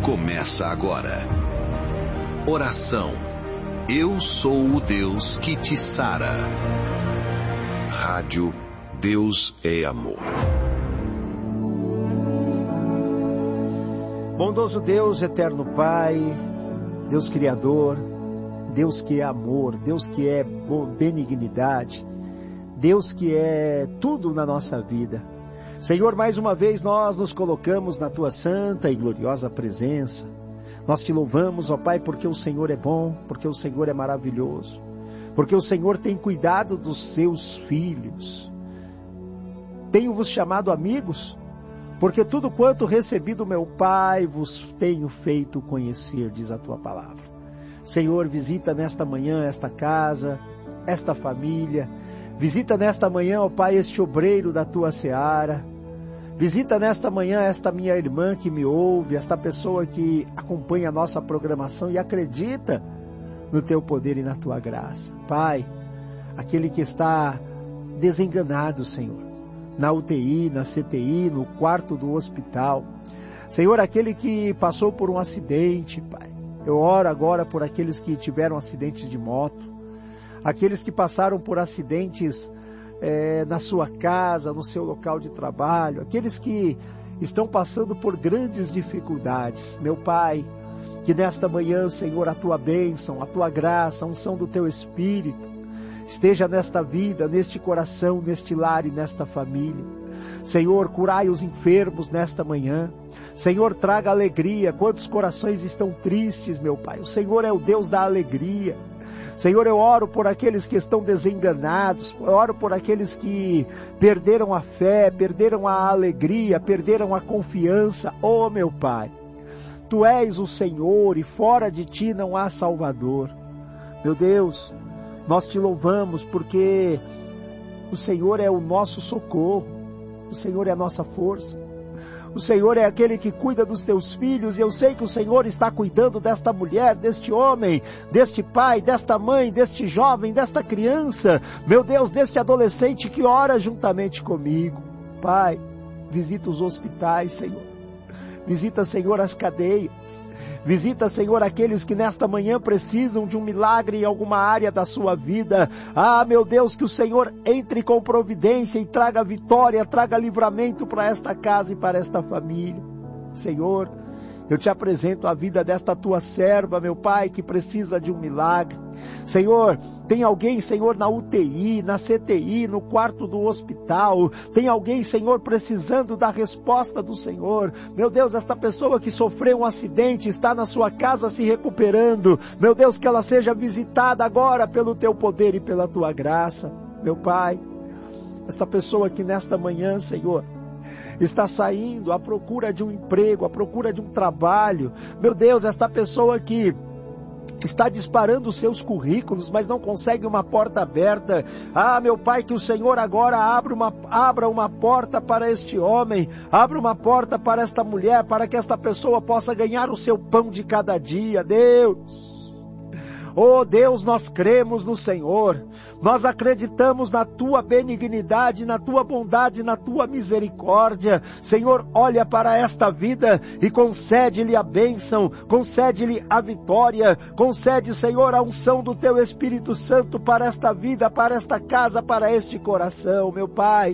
começa agora. Oração. Eu sou o Deus que te sara. Rádio Deus é Amor. Bondoso Deus, eterno Pai, Deus Criador, Deus que é amor, Deus que é benignidade, Deus que é tudo na nossa vida. Senhor, mais uma vez nós nos colocamos na Tua santa e gloriosa presença. Nós Te louvamos, ó Pai, porque o Senhor é bom, porque o Senhor é maravilhoso, porque o Senhor tem cuidado dos Seus filhos. Tenho-vos chamado amigos, porque tudo quanto recebi do meu Pai vos tenho feito conhecer, diz a Tua palavra. Senhor, visita nesta manhã esta casa, esta família. Visita nesta manhã, ó Pai, este obreiro da Tua seara. Visita nesta manhã esta minha irmã que me ouve, esta pessoa que acompanha a nossa programação e acredita no Teu poder e na Tua graça. Pai, aquele que está desenganado, Senhor, na UTI, na CTI, no quarto do hospital. Senhor, aquele que passou por um acidente, Pai. Eu oro agora por aqueles que tiveram acidentes de moto, aqueles que passaram por acidentes na sua casa, no seu local de trabalho, aqueles que estão passando por grandes dificuldades. Meu Pai, que nesta manhã, Senhor, a Tua bênção, a Tua graça, a unção do Teu Espírito esteja nesta vida, neste coração, neste lar e nesta família. Senhor, curai os enfermos nesta manhã. Senhor, traga alegria. Quantos corações estão tristes, meu Pai? O Senhor é o Deus da alegria. Senhor, eu oro por aqueles que estão desenganados, eu oro por aqueles que perderam a fé, perderam a alegria, perderam a confiança. Oh, meu Pai, Tu és o Senhor e fora de Ti não há Salvador. Meu Deus, nós Te louvamos porque o Senhor é o nosso socorro, o Senhor é a nossa força. O Senhor é aquele que cuida dos Teus filhos, e eu sei que o Senhor está cuidando desta mulher, deste homem, deste pai, desta mãe, deste jovem, desta criança, meu Deus, deste adolescente que ora juntamente comigo. Pai, visita os hospitais, Senhor. Visita, Senhor, as cadeias. Visita, Senhor, aqueles que nesta manhã precisam de um milagre em alguma área da sua vida. Ah, meu Deus, que o Senhor entre com providência e traga vitória, traga livramento para esta casa e para esta família. Senhor, eu Te apresento a vida desta Tua serva, meu Pai, que precisa de um milagre. Senhor, tem alguém, Senhor, na UTI, na CTI, no quarto do hospital. Tem alguém, Senhor, precisando da resposta do Senhor. Meu Deus, esta pessoa que sofreu um acidente, está na sua casa se recuperando. Meu Deus, que ela seja visitada agora pelo Teu poder e pela Tua graça. Meu Pai, esta pessoa que nesta manhã, Senhor, está saindo à procura de um emprego, à procura de um trabalho. Meu Deus, esta pessoa que está disparando os seus currículos, mas não consegue uma porta aberta. Ah, meu Pai, que o Senhor agora abra uma porta para este homem, abra uma porta para esta mulher, para que esta pessoa possa ganhar o seu pão de cada dia. Deus, oh Deus, nós cremos no Senhor, nós acreditamos na Tua benignidade, na Tua bondade, na Tua misericórdia. Senhor, olha para esta vida e concede-lhe a bênção, concede-lhe a vitória, concede, Senhor, a unção do Teu Espírito Santo para esta vida, para esta casa, para este coração. Meu Pai,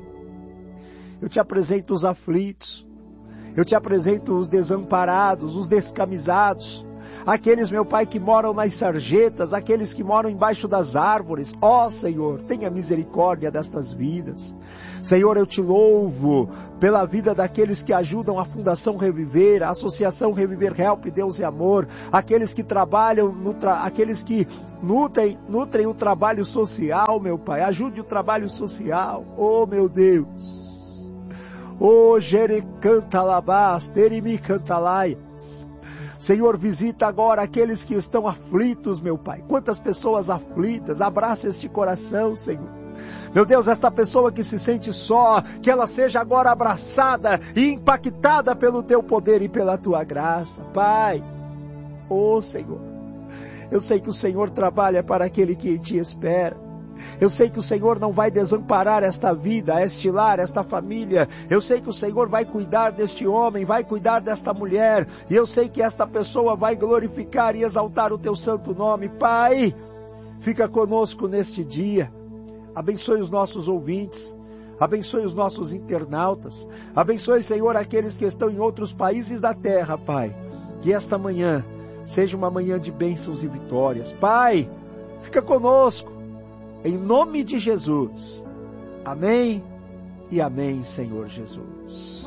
eu Te apresento os aflitos, eu Te apresento os desamparados, os descamisados, aqueles, meu Pai, que moram nas sarjetas, aqueles que moram embaixo das árvores. Ó Senhor, tenha misericórdia destas vidas. Senhor, eu Te louvo pela vida daqueles que ajudam a Fundação Reviver, a Associação Reviver Help, Deus e Amor, aqueles que trabalham, aqueles que nutrem o trabalho social, meu Pai. Ajude o trabalho social. Oh, meu Deus. Oh, Jerecantalabás, Terimicantalaias. Senhor, visita agora aqueles que estão aflitos, meu Pai. Quantas pessoas aflitas, abraça este coração, Senhor. Meu Deus, esta pessoa que se sente só, que ela seja agora abraçada e impactada pelo Teu poder e pela Tua graça. Pai, oh Senhor, eu sei que o Senhor trabalha para aquele que Te espera. Eu sei que o Senhor não vai desamparar esta vida, este lar, esta família. Eu sei que o Senhor vai cuidar deste homem, vai cuidar desta mulher. E eu sei que esta pessoa vai glorificar e exaltar o teu santo nome. Pai, fica conosco neste dia. Abençoe os nossos ouvintes. Abençoe os nossos internautas. Abençoe, Senhor, aqueles que estão em outros países da terra, Pai. Que esta manhã seja uma manhã de bênçãos e vitórias. Pai, fica conosco. Em nome de Jesus. Amém e amém, Senhor Jesus.